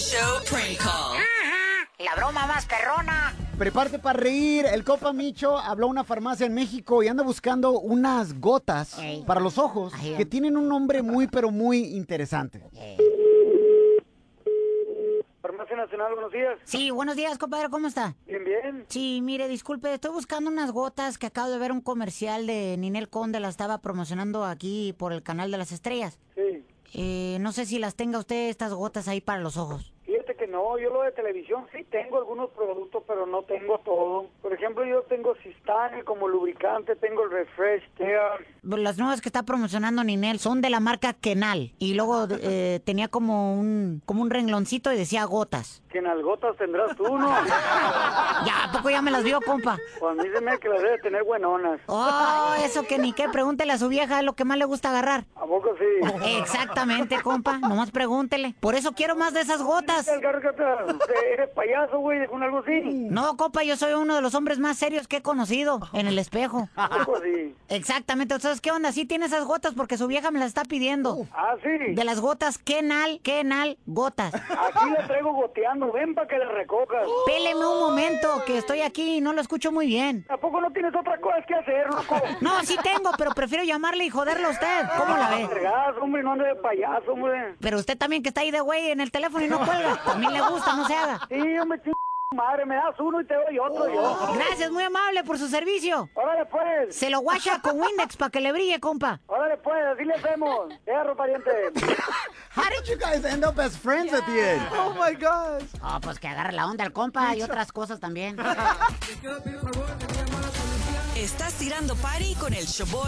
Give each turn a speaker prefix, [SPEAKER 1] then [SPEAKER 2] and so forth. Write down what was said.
[SPEAKER 1] Show Prank Call.
[SPEAKER 2] La broma más perrona.
[SPEAKER 3] Prepárate para reír. El compa Micho habló a una farmacia en México y anda buscando unas gotas para los ojos que tienen un nombre muy, pero muy interesante.
[SPEAKER 4] Farmacia Nacional, buenos días.
[SPEAKER 2] Sí, buenos días, compadre, ¿cómo está?
[SPEAKER 4] Bien, bien.
[SPEAKER 2] Sí, mire, disculpe, estoy buscando unas gotas que acabo de ver un comercial de Ninel Conde, la estaba promocionando aquí por el canal de las estrellas.
[SPEAKER 4] Sí.
[SPEAKER 2] No sé si las tenga usted, estas gotas ahí para los ojos.
[SPEAKER 4] Fíjate que no, yo lo de televisión sí tengo algunos productos, pero no tengo todo. Por ejemplo, yo tengo Sistane como lubricante, tengo el Refresh Care.
[SPEAKER 2] Las nuevas que está promocionando Ninel son de la marca Kenal. Y luego tenía como un rengloncito y decía gotas.
[SPEAKER 4] Que en gotas tendrás tú, ¿no?
[SPEAKER 2] Ya, ¿a poco ya me las vio, compa?
[SPEAKER 4] Pues a mí se me hace que las debe tener buenonas.
[SPEAKER 2] Oh, eso que ni qué, pregúntele a su vieja, es lo que más le gusta agarrar.
[SPEAKER 4] ¿A poco sí?
[SPEAKER 2] Exactamente, compa, nomás pregúntele. Por eso quiero más de esas gotas.
[SPEAKER 4] ¿Eres payaso, güey, con algo así?
[SPEAKER 2] No, compa, yo soy uno de los hombres más serios que he conocido en el espejo.
[SPEAKER 4] ¿Algo así?
[SPEAKER 2] Exactamente, ¿sabes qué onda? Sí tiene esas gotas porque su vieja me las está pidiendo.
[SPEAKER 4] Ah, sí.
[SPEAKER 2] De las gotas Kenal, gotas.
[SPEAKER 4] Aquí la traigo goteando, ven para que la recojas.
[SPEAKER 2] Péleme un momento, que estoy aquí y no lo escucho muy bien.
[SPEAKER 4] ¿A poco no tienes otra cosa que hacer, loco?
[SPEAKER 2] No, sí tengo, pero prefiero llamarle y joderle a usted. ¿Cómo la ve?
[SPEAKER 4] Vergas, hombre, no ande de payaso, hombre.
[SPEAKER 2] Pero usted también que está ahí de güey en el teléfono y no cuelga. También le gusta, no se haga.
[SPEAKER 4] Sí, hombre, madre, me das uno y te doy otro yo.
[SPEAKER 2] Gracias, muy amable por su servicio.
[SPEAKER 4] Órale, pues.
[SPEAKER 2] Se lo guacha con Windex para que le brille, compa.
[SPEAKER 4] Órale, pues, así le hacemos. Perro, pariente.
[SPEAKER 3] How did you guys end up as friends at the end? Oh my gosh.
[SPEAKER 2] Oh, pues que agarre la onda el compa y otras cosas también.
[SPEAKER 1] Estás tirando party con el Showboy.